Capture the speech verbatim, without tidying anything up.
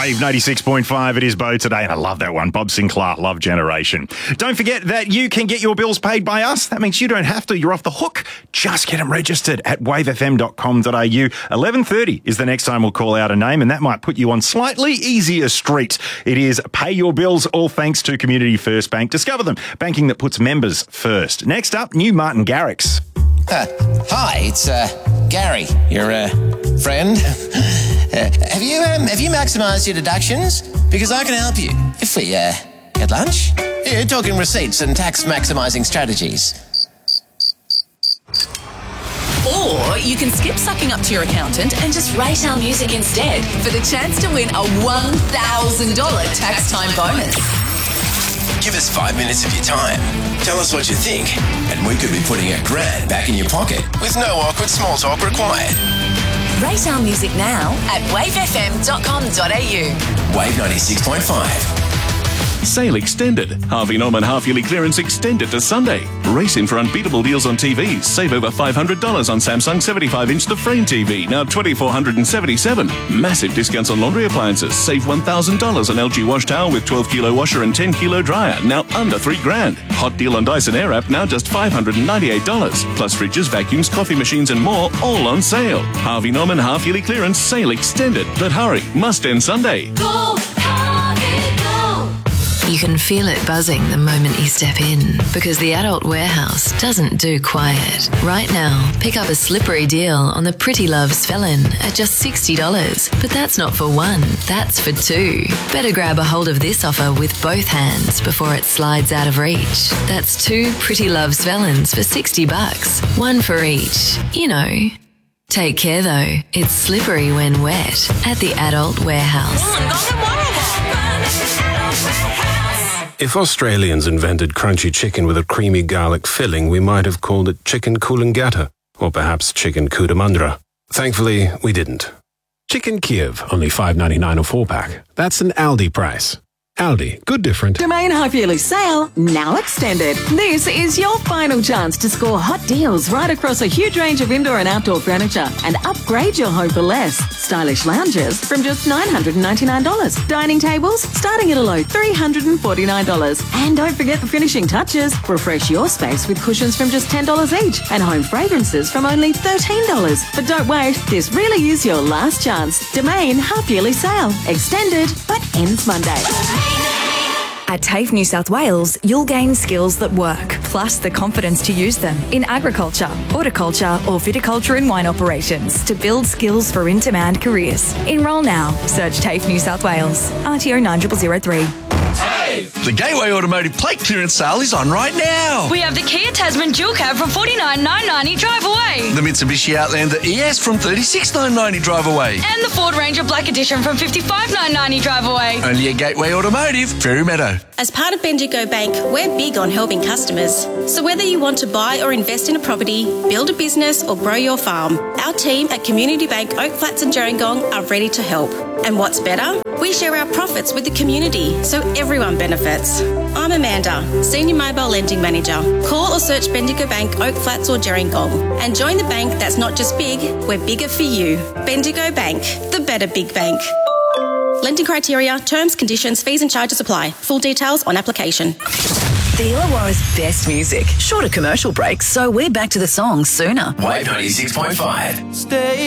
Wave ninety-six point five, it is Bo today, and I love that one. Bob Sinclair, Love Generation. Don't forget that you can get your bills paid by us. That means you don't have to. You're off the hook. Just get them registered at wave f m dot com dot a u. eleven thirty is the next time we'll call out a name, and that might put you on slightly easier street. It is Pay Your Bills, all thanks to Community First Bank. Discover them. Banking that puts members first. Next up, new Martin Garrix. Uh, hi, it's uh, Gary, your uh, friend. uh, have you um, have you maximised your deductions? Because I can help you. If we uh, get lunch, yeah, talking receipts and tax maximising strategies. Or you can skip sucking up to your accountant and just rate our music instead for the chance to win a one thousand dollars tax time bonus. Give us five minutes of your time. Tell us what you think, and we could be putting a grand back in your pocket with no awkward small talk required. Rate our music now at wave f m dot com dot a u. Wave ninety-six point five. Sale extended. Harvey Norman half-yearly clearance extended to Sunday. Race in for unbeatable deals on T Vs. Save over five hundred dollars on Samsung seventy-five inch The Frame T V, now two thousand four hundred seventy-seven dollars. Massive discounts on laundry appliances. Save one thousand dollars on L G wash towel with twelve kilo washer and ten kilo dryer, now under three grand. Hot deal on Dyson Airwrap, now just five hundred ninety-eight dollars. Plus fridges, vacuums, coffee machines and more, all on sale. Harvey Norman half-yearly clearance sale extended. But hurry, must end Sunday. Go, Harvey, go! You can feel it buzzing the moment you step in, because the Adult Warehouse doesn't do quiet. Right now, pick up a slippery deal on the Pretty Love Svelin at just sixty dollars. But that's not for one, that's for two. Better grab a hold of this offer with both hands before it slides out of reach. That's two Pretty Love Svelins for sixty bucks, one for each. You know. Take care though, it's slippery when wet at the Adult Warehouse. If Australians invented crunchy chicken with a creamy garlic filling, we might have called it chicken Coolangatta, or perhaps chicken Cootamundra. Thankfully, we didn't. Chicken Kiev, only five ninety-nine a four-pack. That's an Aldi price. Aldi, good different. Domain half-yearly sale, now extended. This is your final chance to score hot deals right across a huge range of indoor and outdoor furniture and upgrade your home for less. Stylish lounges from just nine hundred ninety-nine dollars. Dining tables starting at a low three hundred forty-nine dollars. And don't forget the finishing touches. Refresh your space with cushions from just ten dollars each and home fragrances from only thirteen dollars. But don't wait, this really is your last chance. Domain half-yearly sale, extended but ends Monday. At TAFE New South Wales, you'll gain skills that work, plus the confidence to use them in agriculture, horticulture or viticulture and wine operations to build skills for in-demand careers. Enrol now. Search TAFE New South Wales. R T O nine zero zero zero three. The Gateway Automotive plate clearance sale is on right now. We have the Kia Tasman Dual Cab from forty-nine thousand nine hundred ninety drive away. The Mitsubishi Outlander E S from thirty-six thousand nine hundred ninety drive away. And the Ford Ranger Black Edition from fifty-five thousand nine hundred ninety drive away. Only at Gateway Automotive, Fairy Meadow. As part of Bendigo Bank, we're big on helping customers. So whether you want to buy or invest in a property, build a business or grow your farm, our team at Community Bank Oak Flats and Gerringong are ready to help. And what's better? We share our profits with the community, so everyone benefits. I'm Amanda, Senior Mobile Lending Manager. Call or search Bendigo Bank Oak Flats or Gerringong and join the bank that's not just big, we're bigger for you. Bendigo Bank, the better big bank. Lending criteria, terms, conditions, fees and charges apply. Full details on application. The Illawarra's best music. Shorter commercial breaks, so we're back to the songs sooner. Wave ninety-six point five. Stay